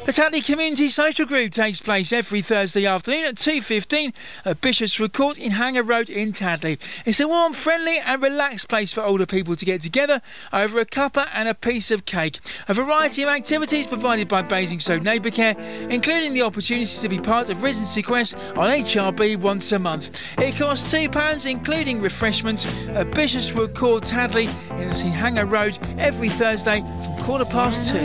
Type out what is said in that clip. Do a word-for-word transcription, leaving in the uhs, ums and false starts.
The Tatley Community Social Group takes place every Thursday afternoon at two fifteen at Bishopswood Court in Hanger Road in Tatley. It's a warm, friendly and relaxed place for older people to get together over a cuppa and a piece of cake. A variety of activities provided by Basingstoke Neighbour Care, including the opportunity to be part of Residency Quest on H R B once a month. It costs two pounds including refreshments at Bishopswood Court, Tatley in Hanger Road every Thursday from quarter past two.